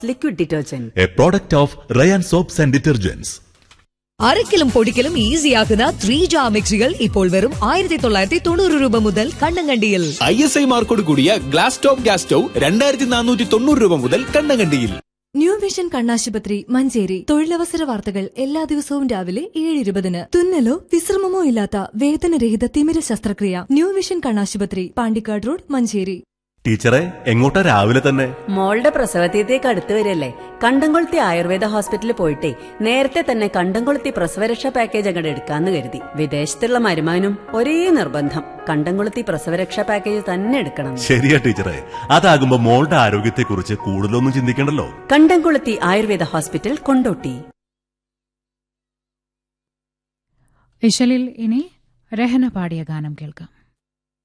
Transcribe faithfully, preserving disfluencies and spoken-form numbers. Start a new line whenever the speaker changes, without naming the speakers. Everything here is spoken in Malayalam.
liquid detergent.
A product of Rayan soaps and detergents.
അരക്കിലും പൊടിക്കലും ഈസിയാക്കുന്ന three jar മിക്സികൾ ഇപ്പോൾ വെറും ആയിരത്തി തൊള്ളായിരത്തി തൊണ്ണൂറ് രൂപ മുതൽ കണ്ണങ്കണ്ടിയിൽ.
ഐ എസ് ഐ മാർക്കോട് കൂടിയ ഗ്ലാസ് ടോപ്പ് ഗ്യാസ് സ്റ്റൗ രണ്ടായിരത്തി നാനൂറ്റി തൊണ്ണൂറ് രൂപ മുതൽ കണ്ണങ്കണ്ടിയിൽ.
ന്യൂ വിഷൻ കണ്ണാശുപത്രി മഞ്ചേരി. തൊഴിലവസര വാർത്തകൾ എല്ലാ ദിവസവും രാവിലെ ഏഴ് ഇരുപതിന്. തുന്നലോ വിശ്രമമോ ഇല്ലാത്ത വേദനരഹിത തിമിര ശസ്ത്രക്രിയ. ന്യൂ വിഷൻ കണ്ണാശുപത്രി, പാണ്ടിക്കാട് റോഡ്, മഞ്ചേരി.
ടീച്ചറെ, എങ്ങോട്ടാ രാവിലെ തന്നെ?
മോളുടെ പ്രസവതീയത്തേക്ക് അടുത്ത് വരില്ലേ, കണ്ടംകൊളുത്തി ആയുർവേദ ഹോസ്പിറ്റലിൽ പോയിട്ടേ നേരത്തെ തന്നെ കണ്ടംകൊളുത്തി പ്രസവരക്ഷാ പാക്കേജ് അങ്ങോട്ട് എടുക്കാന്ന് കരുതി. വിദേശത്തുള്ള മരുമാനും ഒരേ നിർബന്ധം, കണ്ടംകൊളുത്തി പ്രസവരക്ഷാ പാക്കേജ് തന്നെ എടുക്കണം.
ശരിയാ ടീച്ചറെ, അതാകുമ്പോ മോളുടെ ആരോഗ്യത്തെക്കുറിച്ച് കൂടുതലൊന്നും ചിന്തിക്കണ്ടല്ലോ.
കണ്ടംകൊളുത്തി ആയുർവേദ ഹോസ്പിറ്റൽ, കൊണ്ടോട്ടി.
ഇശലിൽ ഇനി രഹന പാടിയ ഗാനം കേൾക്കാം.